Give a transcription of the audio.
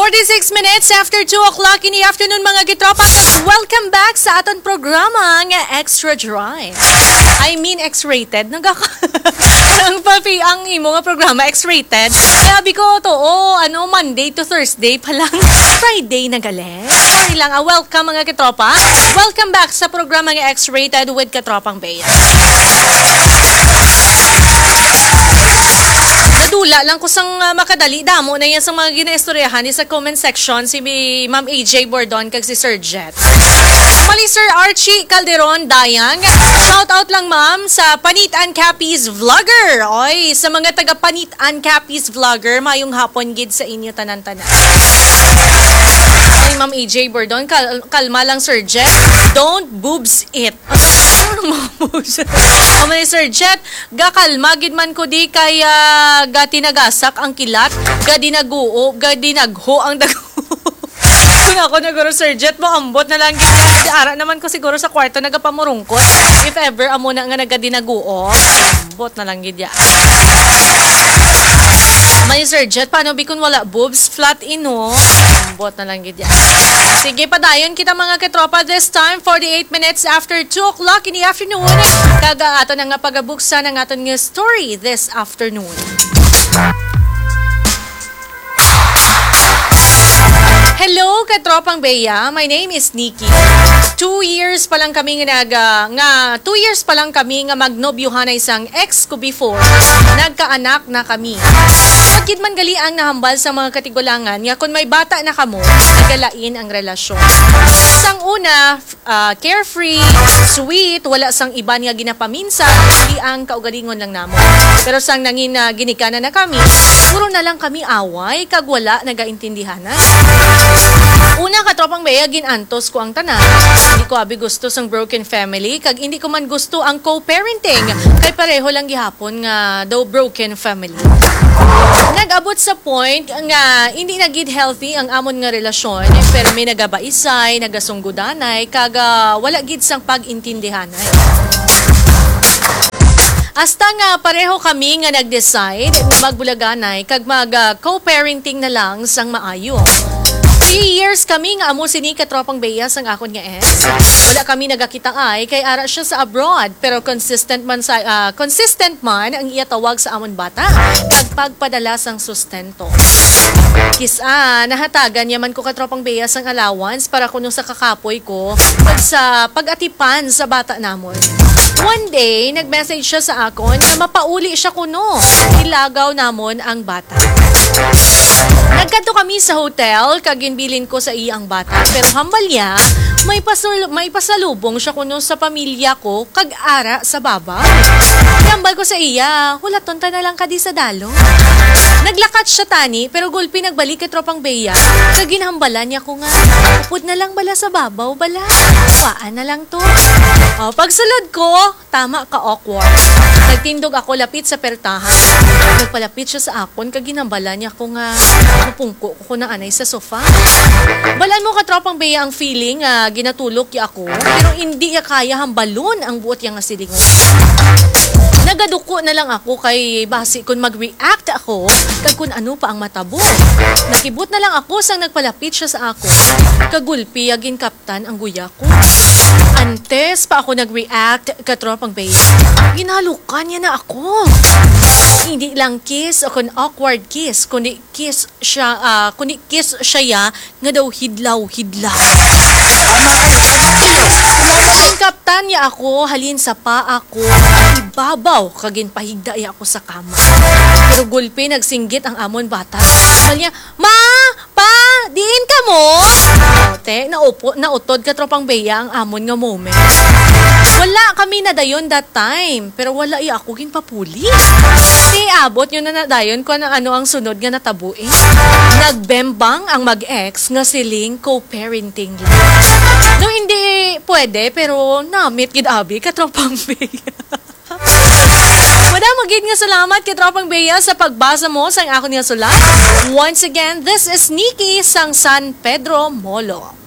46 minutes after 2 o'clock in the afternoon mga gitropa. Welcome back sa aton programa nga Extra Drive. I mean X-rated. Ang papi ang imo nga programa X-rated. Sabi ko to, Monday to Thursday pa lang. Friday na gali. Sorry lang, welcome mga gitropa. Welcome back sa programa nga X-rated with Katropang Bea. Nadula lang ko sang makadali damo na yan sa mga ginaistoryahan sa comment section si Ma'am AJ Bordon kag si Sir Jet. Mali Sir Archie Calderon Dayang. Shout out lang ma'am sa Panitan Cappies Vlogger. Oy, sa mga taga Panitan Cappies Vlogger, mayong hapon gid sa inyo tanan-tanan. Ay, Ma'am AJ Bordon, kalma lang Sir Jet. Don't boobs it. Mali Sir Jet, gakalma gid man ko di kaya tinagasak ang kilat, dinagoo, dinagho ang dago. Kung ako naguro Sir Jet mo, ambot na lang gid. Ara naman ko siguro sa kwarto nagapamurungkot. If ever amo na nga nagadinaguo, ambot na lang gid ya. May Sir Jet, paano bikon wala boobs? Flat ino. Ambot na lang gid ya. Sige, padayon kita mga katropa this time, 48 minutes after 2 o'clock in the afternoon. Kaga ato na nga pagabuksan ang aton nga story this afternoon. Hello, Katropang Bea. My name is Nikki. 2 years pa lang kami nga 2 years pa lang kami nga magnobyuhan na isang ex ko before. Nagkaanak na kami. Pagkid man gali ang nahambal sa mga katigulangan nga kung may bata na kamo, nagalain ang relasyon. Sang una, carefree, sweet, wala sang iban nga ginapaminsan, hindi ang kaugalingon lang namo. Pero sang nangin ginikanan na kami, puro na lang kami away, kag wala nagaintindihan na. Una, Katropang Bea, ginantos ko ang tanan. Hindi ko abi gusto sang broken family, kag hindi ko man gusto ang co-parenting, kay pareho lang gihapon nga daw broken family. Nag-abot sa point nga hindi nagid healthy ang amon nga relasyon, pero may nagabaisay, nagasunggudanay, kag wala gid sang pag-intindihanay. Hasta nga pareho kami nga nag-decide magbulaganay kag mag-co-parenting na lang sang maayo. 3 years kami nga amo sini Katropang Bea sang akon nga ex. Wala kami nagakita ay kay ara siya sa abroad, pero consistent man ang iya tawag sa amon bata kag pagpadala sang sustento. Nahatagan yaman ko Katropang Bea sang allowance para kuno sa kakapoy ko kag sa pag-atipan sa bata namon. One day, nag-message siya sa akon na mapauli siya kuno. Ilagaw namon ang bata. Nagkanto kami sa hotel, kaginbilin ko sa iya ang bata. Pero hambal niya, may pasalubong siya kuno sa pamilya ko, kag-ara sa baba. Hambal ko sa iya, wala tonta na lang kadi sa dalo. Naglakat siya tani, pero gulpi nagbalik Katropang Bea. Kaginhambalan niya ko nga, upod na lang bala sa babaw, bala. Waan na lang to. Pagsulod ko, tama ka awkward. Nagtindog ako lapit sa pertahan. Nagpalapit siya sa akon, kaginambala niya ko nga mapungko ko na anay sa sofa. Balan mo Katropang Bea ang feeling ginatulok ya ako, pero hindi ya kaya hambalon ang buot yang asilingon. Nagaduko na lang ako kay basi kung mag-react ako kag kung ano pa ang matabo. Nakibot na lang ako sang nagpalapit siya sa ako. Kagulpi agin kaptan ang guya ko. Antes pa ako nag-react Katropang Bea. Ginalukan niya na ako. Hindi lang kiss o kun awkward kiss, kundi kiss siya nga daw hidlaw-hidlaw. Kaptan niya ako, halin sa pa ako, ibabaw kagin pahigda ako sa kama. Pero gulpi nagsinggit ang amon bata. Sabi niya, "Ma, pa, diin ka mo?" Nautod Katropang Bea ang amon nga moment. Wala kami na dayon that time, pero wala ako ginpapuli. Abot nyo na dayon kung ano ang sunod nga natabuin. Nagbembang ang mag-ex nga siling co-parenting lang. No, hindi pwede, pero namit gid abi Katropang Bea. Madam, magid nga salamat Katropang Bea sa pagbasa mo sang ako niya sulat. Once again, this is Nikki sang San Pedro Molo.